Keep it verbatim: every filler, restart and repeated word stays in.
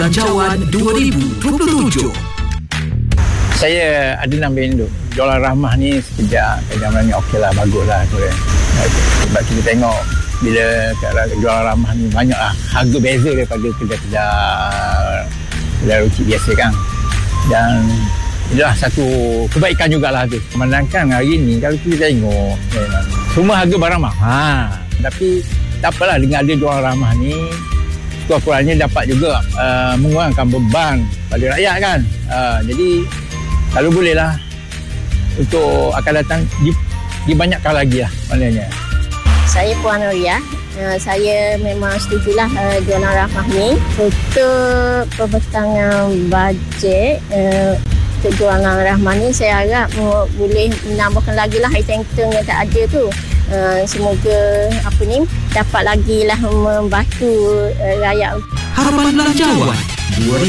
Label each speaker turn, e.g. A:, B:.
A: Belanjawan dua ribu dua puluh tujuh.
B: Saya ada nambahin dulu. Jualan Rahmah ni sekejap keadaan ni okey lah, bagus lah. Sebab kita tengok bila jualan Rahmah ni banyak lah harga beza daripada kedai-kedai kedai runcit biasa kan. Dan itulah satu kebaikan jugalah tu. Memandangkan hari ni kalau kita tengok memang semua harga barang mahal. Tapi tak apalah, dengan ada jualan Rahmah ni kurang-kurangnya dapat juga uh, mengurangkan beban pada rakyat kan. Uh, jadi kalau bolehlah untuk akan datang di, dibanyakkan lagi lah maknanya.
C: Saya Puan Noria. Uh, saya memang setujulah uh, jualan Rahmah ni untuk pembentangan bajet. Uh, untuk jualan Rahmah ni saya harap uh, boleh menambahkan lagi lah item-item yang tak ada tu. Uh, semoga apa ni dapat lagi lah membantu uh, rakyat.
A: Harapan Belanjawan dua ribu